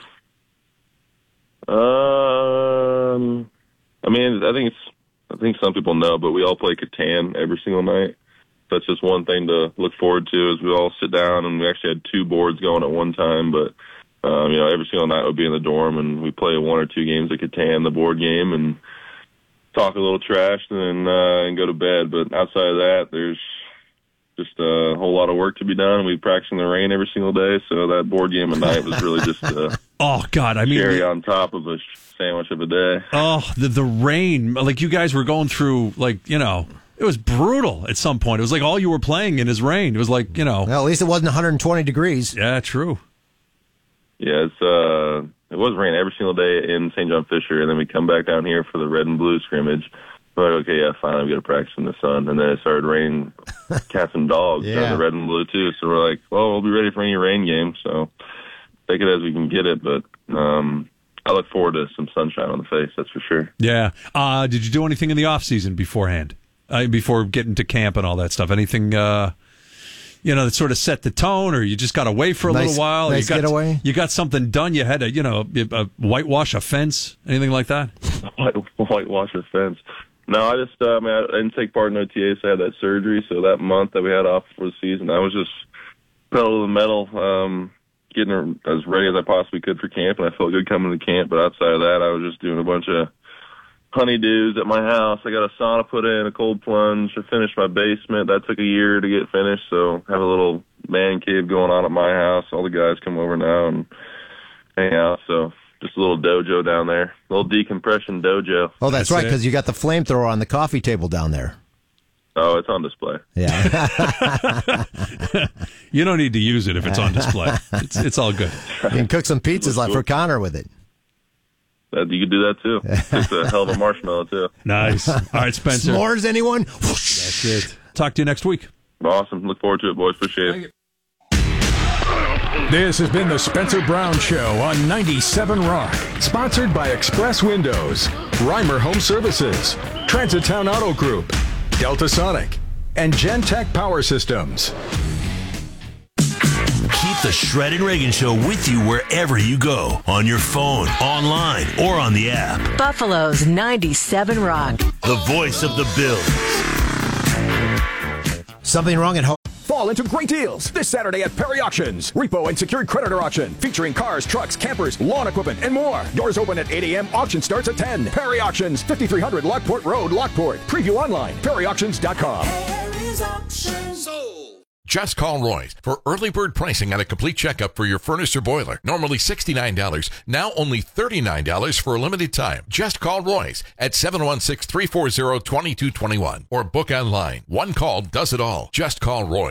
um, I mean, I think it's. I think some people know, but we all play Catan every single night. That's just one thing to look forward to is we all sit down, and we actually had two boards going at one time, but, um, you know, every single night we'll be in the dorm, and we play one or two games of Catan, the board game, and talk a little trash and then uh, and go to bed. But outside of that, there's just a whole lot of work to be done. We practice in the rain every single day, so that board game at night was really just a oh, God, I mean, cherry on top of a sandwich of a day. Oh, the, the rain. Like, you guys were going through, like, you know, it was brutal at some point. It was like all you were playing in is rain. It was like, you know. Well, at least it wasn't one hundred twenty degrees. Yeah, true. Yeah, it's, uh, it was rain every single day in Saint John Fisher, and then we come back down here for the red and blue scrimmage. We're like, okay, yeah, finally we got to practice in the sun. And then it started raining cats and dogs Yeah. down the red and blue, too. So we're like, well, we'll be ready for any rain game. So take it as we can get it. But um, I look forward to some sunshine on the face, that's for sure. Yeah. Uh, did you do anything in the off season beforehand? Uh, before getting to camp and all that stuff? Anything, uh, you know, that sort of set the tone, or you just got away for a Nice- little while? nice you got, getaway? You got something done? You had to, you know, uh, whitewash a fence? Anything like that? White, whitewash a fence. No, I just, uh, I mean, I didn't take part in O T As. I had that surgery, so that month that we had off for the season, I was just pedal to the metal, um, getting as ready as I possibly could for camp, and I felt good coming to camp. But outside of that, I was just doing a bunch of honeydews at my house. I got a sauna put in, a cold plunge. I finished my basement. That took a year to get finished, so I have a little man cave going on at my house. All the guys come over now and hang out, so just a little dojo down there, a little decompression dojo. Oh, that's, That's right, it. because you got the flamethrower on the coffee table down there. Oh, it's on display. Yeah. You don't need to use it if it's on display. It's, it's all good. You can cook some pizzas like for Connor with it. That, you could do that, too. It's a hell of a marshmallow, too. Nice. All right, Spencer. S'mores, anyone? That's it. Talk to you next week. Awesome. Look forward to it, boys. Appreciate it. This has been the Spencer Brown Show on ninety-seven Rock. Sponsored by Express Windows, Reimer Home Services, Transit Town Auto Group, Delta Sonic, and Gentech Power Systems. Keep the Shred and Reagan Show with you wherever you go. On your phone, online, or on the app. Buffalo's ninety-seven Rock. The voice of the Bills. Something wrong at home? Fall into great deals this Saturday at Perry Auctions. Repo and secured creditor auction featuring cars, trucks, campers, lawn equipment, and more. Doors open at eight a.m. Auction starts at ten. Perry Auctions, fifty-three hundred Lockport Road, Lockport. Preview online, perry auctions dot com. Perry's Auctions. Sold. Just call Roy's for early bird pricing on a complete checkup for your furnace or boiler. Normally sixty-nine dollars, now only thirty-nine dollars for a limited time. Just call Roy's at seven one six, three four zero, two two two one or book online. One call does it all. Just call Roy's.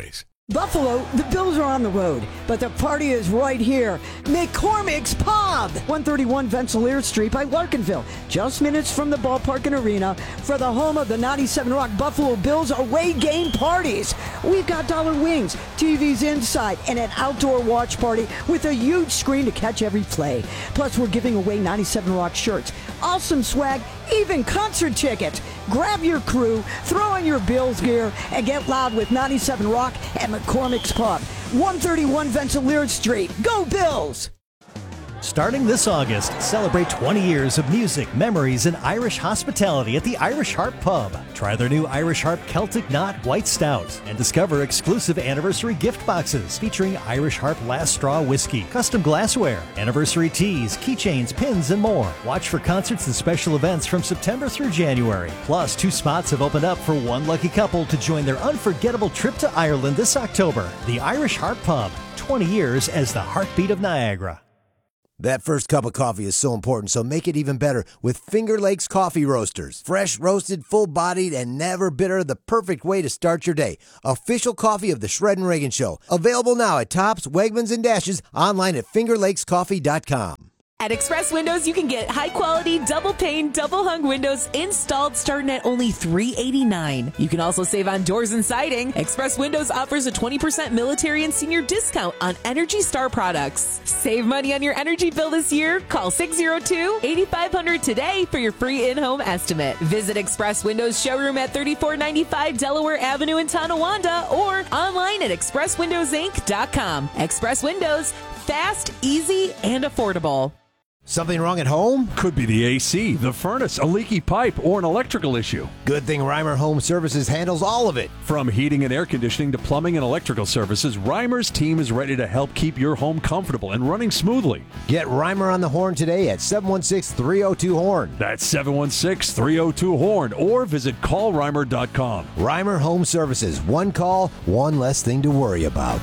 Buffalo, the Bills are on the road, but the party is right here. McCormick's Pub, one thirty-one Rensselaer Street by Larkinville, just minutes from the ballpark and arena for the home of the ninety-seven Rock Buffalo Bills away game parties. We've got dollar wings, T Vs inside, and an outdoor watch party with a huge screen to catch every play. Plus, we're giving away ninety-seven Rock shirts, awesome swag, even concert tickets. Grab your crew, throw on your Bills gear, and get loud with ninety-seven Rock at McCormick's Pub, one thirty-one Rensselaer Street. Go Bills! Starting this August, celebrate twenty years of music, memories, and Irish hospitality at the Irish Harp Pub. Try their new Irish Harp Celtic Knot White Stout and discover exclusive anniversary gift boxes featuring Irish Harp Last Straw Whiskey, custom glassware, anniversary teas, keychains, pins, and more. Watch for concerts and special events from September through January. Plus, two spots have opened up for one lucky couple to join their unforgettable trip to Ireland this October. The Irish Harp Pub, twenty years as the heartbeat of Niagara. That first cup of coffee is so important, so make it even better with Finger Lakes Coffee Roasters. Fresh, roasted, full-bodied, and never bitter, the perfect way to start your day. Official coffee of the Shred and Reagan Show. Available now at Tops, Wegmans, and Dashes, online at finger lakes coffee dot com. At Express Windows, you can get high-quality, double-pane, double-hung windows installed starting at only three hundred eighty-nine dollars. You can also save on doors and siding. Express Windows offers a twenty percent military and senior discount on Energy Star products. Save money on your energy bill this year. Call six oh two, eight five hundred today for your free in-home estimate. Visit Express Windows showroom at thirty-four ninety-five Delaware Avenue in Tonawanda or online at express windows inc dot com. Express Windows, fast, easy, and affordable. Something wrong at home? Could be the A C, the furnace, a leaky pipe, or an electrical issue. Good thing Reimer Home Services handles all of it. From heating and air conditioning to plumbing and electrical services, Reimer's team is ready to help keep your home comfortable and running smoothly. Get Reimer on the horn today at seven one six, three oh two, horn. That's seven one six, three oh two, horn, or visit call reimer dot com. Reimer Home Services. One call, one less thing to worry about.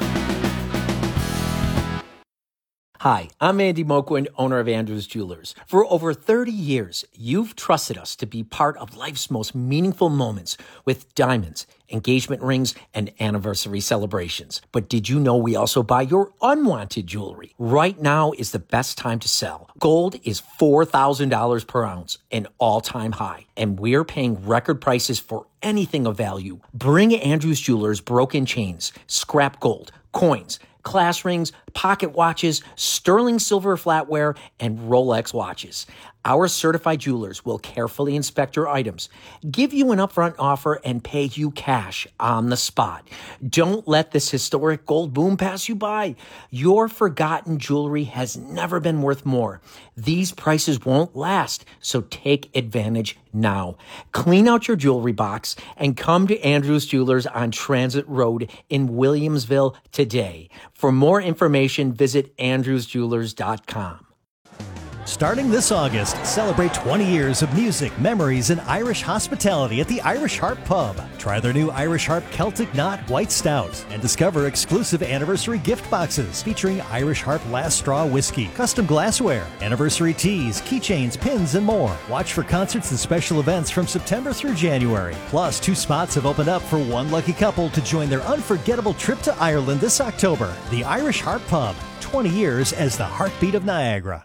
Hi, I'm Andy Moquin, owner of Andrews Jewelers. For over thirty years, you've trusted us to be part of life's most meaningful moments with diamonds, engagement rings, and anniversary celebrations. But did you know we also buy your unwanted jewelry? Right now is the best time to sell. Gold is four thousand dollars per ounce, an all-time high, and we're paying record prices for anything of value. Bring Andrews Jewelers broken chains, scrap gold, coins, class rings, pocket watches, sterling silver flatware, and Rolex watches. Our certified jewelers will carefully inspect your items, give you an upfront offer, and pay you cash on the spot. Don't let this historic gold boom pass you by. Your forgotten jewelry has never been worth more. These prices won't last, so take advantage now. Clean out your jewelry box and come to Andrews Jewelers on Transit Road in Williamsville today. For more information, visit andrews jewelers dot com. Starting this August, celebrate twenty years of music, memories, and Irish hospitality at the Irish Harp Pub. Try their new Irish Harp Celtic Knot White Stout and discover exclusive anniversary gift boxes featuring Irish Harp Last Straw Whiskey, custom glassware, anniversary teas, keychains, pins, and more. Watch for concerts and special events from September through January. Plus, two spots have opened up for one lucky couple to join their unforgettable trip to Ireland this October. The Irish Harp Pub, twenty years as the heartbeat of Niagara.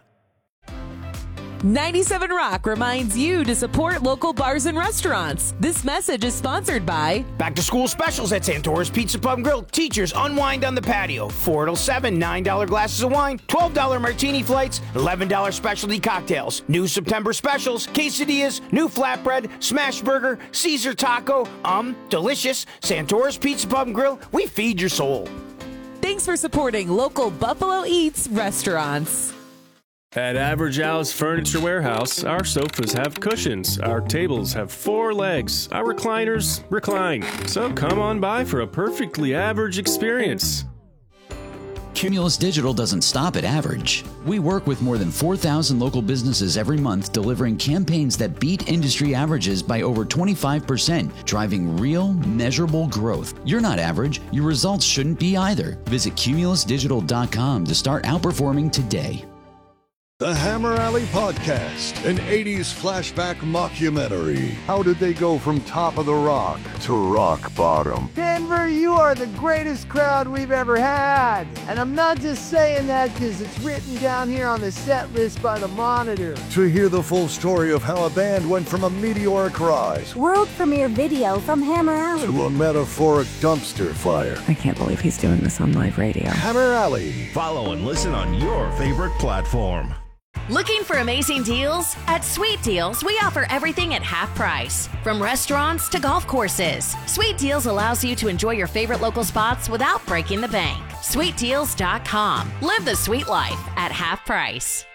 ninety-seven Rock reminds you to support local bars and restaurants. This message is sponsored by Back to school specials at Santora's Pizza Pub and Grill. Teachers unwind on the patio. four till seven, nine dollar glasses of wine, twelve dollar martini flights, eleven dollar specialty cocktails. New September specials, quesadillas, new flatbread, smash burger, Caesar taco. Um, delicious. Santora's Pizza Pub and Grill. We feed your soul. Thanks for supporting local Buffalo Eats restaurants. At Average Al's Furniture Warehouse, our sofas have cushions, our tables have four legs, our recliners recline. So come on by for a perfectly average experience. Cumulus Digital doesn't stop at average. We work with more than four thousand local businesses every month, delivering campaigns that beat industry averages by over twenty-five percent, driving real, measurable growth. You're not average. Your results shouldn't be either. Visit cumulus digital dot com to start outperforming today. The Hammer Alley Podcast, an eighties flashback mockumentary. How did they go from top of the rock to rock bottom? Denver, you are the greatest crowd we've ever had. And I'm not just saying that because it's written down here on the set list by the Monitor. To hear the full story of how a band went from a meteoric rise world premiere video from Hammer Alley to a metaphoric dumpster fire. I can't believe he's doing this on live radio. Hammer Alley. Follow and listen on your favorite platform. Looking for amazing deals? At Sweet Deals, we offer everything at half price. From restaurants to golf courses, Sweet Deals allows you to enjoy your favorite local spots without breaking the bank. sweet deals dot com. Live the sweet life at half price.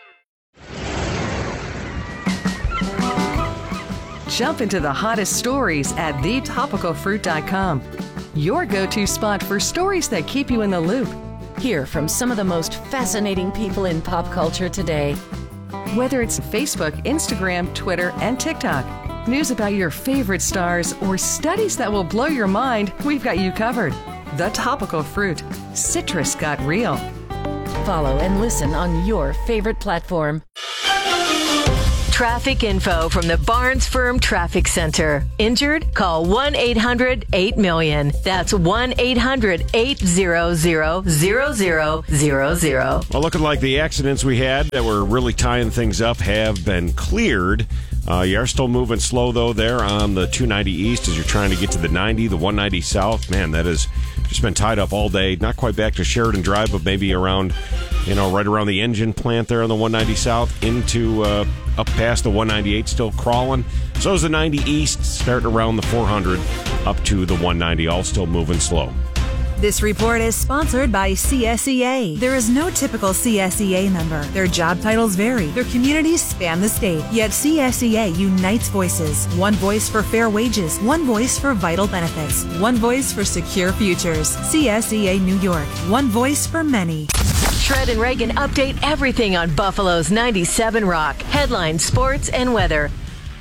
Jump into the hottest stories at the topical fruit dot com. Your go-to spot for stories that keep you in the loop. Hear from some of the most fascinating people in pop culture today. Whether it's Facebook, Instagram, Twitter, and TikTok, news about your favorite stars, or studies that will blow your mind, we've got you covered. The Topical Fruit. Citrus got real. Follow and listen on your favorite platform. Traffic info from the Barnes Firm Traffic Center. Injured? Call one eight hundred eight million. That's one eight hundred eight hundred zero zero zero zero. Well, looking like the accidents we had that were really tying things up have been cleared. Uh, you are still moving slow, though, there on the two ninety East as you're trying to get to the ninety, the one ninety South. Man, that has just been tied up all day. Not quite back to Sheridan Drive, but maybe around, you know, right around the engine plant there on the one ninety South into uh, up past the one ninety-eight, still crawling. So is the ninety East, starting around the four hundred up to the one ninety, all still moving slow. This report is sponsored by C S E A. There is no typical C S E A member. Their job titles vary. Their communities span the state. Yet C S E A unites voices. One voice for fair wages. One voice for vital benefits. One voice for secure futures. C S E A New York. One voice for many. Shred and Reagan update everything on Buffalo's ninety-seven Rock. Headlines, sports, and weather.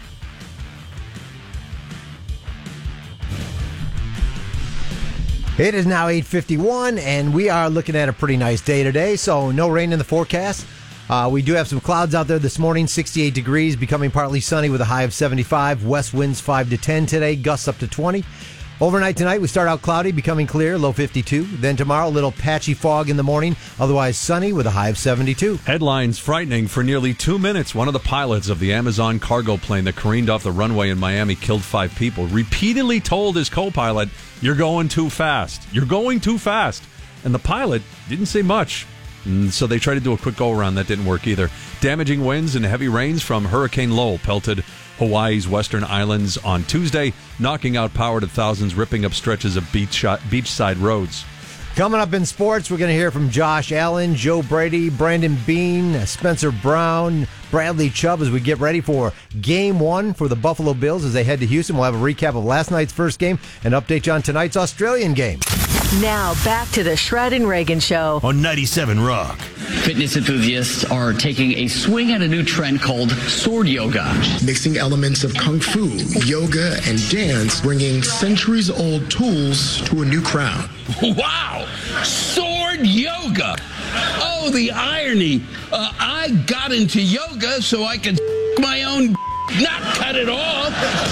It is now eight fifty-one, and we are looking at a pretty nice day today, so no rain in the forecast. Uh, we do have some clouds out there this morning, sixty-eight degrees, becoming partly sunny with a high of seventy-five. West winds five to ten today, gusts up to twenty. Overnight tonight, we start out cloudy, becoming clear, low fifty-two. Then tomorrow, a little patchy fog in the morning, otherwise sunny with a high of seventy-two. Headlines frightening. For nearly two minutes, one of the pilots of the Amazon cargo plane that careened off the runway in Miami killed five people repeatedly told his co-pilot, "You're going too fast. You're going too fast." And the pilot didn't say much. And so they tried to do a quick go-around. That didn't work either. Damaging winds and heavy rains from Hurricane Lowell pelted Hawaii's western islands on Tuesday, knocking out power to thousands, ripping up stretches of beach beachside roads. Coming up in sports, we're going to hear from Josh Allen, Joe Brady, Brandon Beane, Spencer Brown, Bradley Chubb as we get ready for game one for the Buffalo Bills as they head to Houston. We'll have a recap of last night's first game and update you on tonight's Australian game. Now back to the Shred and Reagan Show on ninety-seven Rock. Fitness enthusiasts are taking a swing at a new trend called sword yoga. Mixing elements of kung fu, yoga, and dance, bringing centuries-old tools to a new crowd. Wow! Sword yoga! Oh, the irony. Uh, I got into yoga so I could my own not cut it off.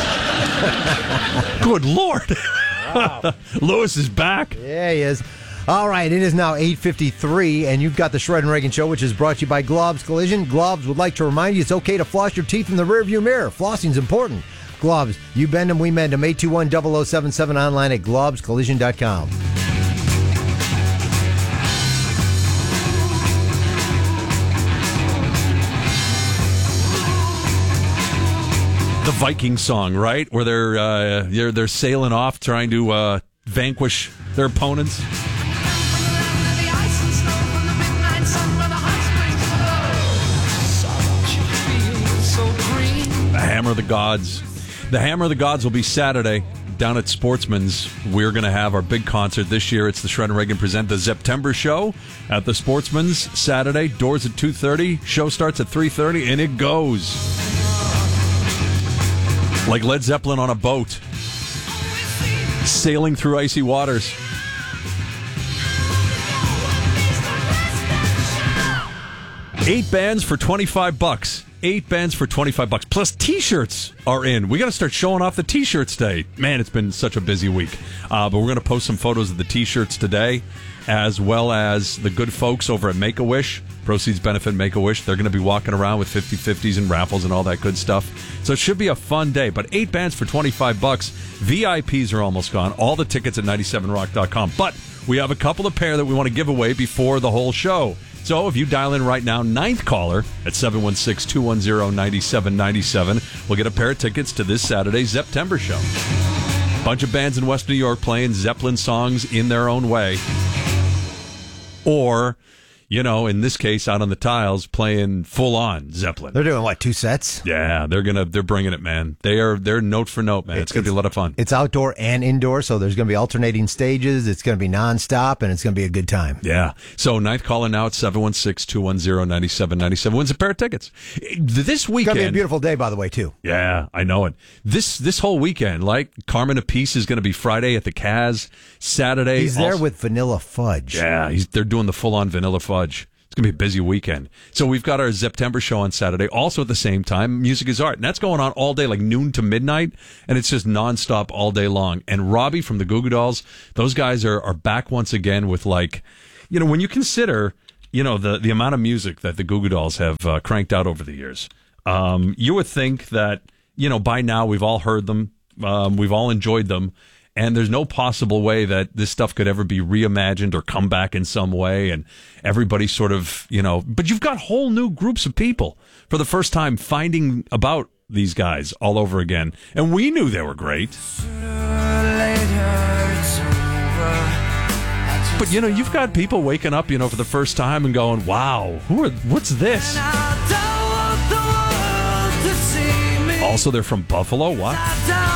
Good Lord. Wow. Lewis is back. Yeah, he is. All right, it is now eight fifty-three, and you've got the Shred and Reagan Show, which is brought to you by Globs Collision. Globs would like to remind you it's okay to floss your teeth in the rearview mirror. Flossing's important. Globs, you bend them, we mend them. eight two one, zero zero seven seven, online at globs collision dot com. The Viking song, right? Where they're uh, they're they're sailing off, trying to uh, vanquish their opponents. The Hammer of the Gods. The Hammer of the Gods will be Saturday down at Sportsman's. We're going to have our big concert this year. It's the Shred and Reagan present the September show at the Sportsman's Saturday. Doors at two thirty. Show starts at three thirty, and it goes like Led Zeppelin on a boat, sailing through icy waters. Eight bands for twenty-five bucks. Eight bands for twenty-five bucks. Plus T-shirts are in. We got to start showing off the T-shirts today. Man, it's been such a busy week. Uh, but we're going to post some photos of the T-shirts today, as well as the good folks over at Make-A-Wish. Proceeds benefit Make-A-Wish. They're going to be walking around with fifty-fifties and raffles and all that good stuff. So it should be a fun day. But eight bands for twenty-five bucks. V I Ps are almost gone. All the tickets at ninety-seven rock dot com. But we have a couple of pair that we want to give away before the whole show. So if you dial in right now, ninth caller at seven one six, two one zero, nine seven nine seven, we'll get a pair of tickets to this Saturday's September show. Bunch of bands in West New York playing Zeppelin songs in their own way. Or, you know, in this case, out on the tiles, playing full-on Zeppelin. They're doing, what, two sets? Yeah, they're gonna they're bringing it, man. They are they're note for note, man. It's, it's going to be a lot of fun. It's outdoor and indoor, so there's going to be alternating stages. It's going to be nonstop, and it's going to be a good time. Yeah. So ninth caller now at seven one six, two one zero, nine seven nine seven wins a pair of tickets. This weekend... It's going to be a beautiful day, by the way, too. Yeah, I know it. This this whole weekend, like, Carmen Apiece is going to be Friday at the Kaz, Saturday... He's there also, with Vanilla Fudge. Yeah, he's, they're doing the full-on Vanilla Fudge. It's going to be a busy weekend. So we've got our September show on Saturday. Also at the same time, Music is Art. And that's going on all day, like noon to midnight. And it's just nonstop all day long. And Robbie from the Goo Goo Dolls, those guys are, are back once again with, like, you know, when you consider, you know, the, the amount of music that the Goo Goo Dolls have uh, cranked out over the years, um, you would think that, you know, by now we've all heard them. Um, we've all enjoyed them. And there's no possible way that this stuff could ever be reimagined or come back in some way. And everybody sort of, you know, but you've got whole new groups of people for the first time finding about these guys all over again. And we knew they were great. But, you know, you've got people waking up, you know, for the first time and going, wow, who are, what's this? Also, they're from Buffalo. What?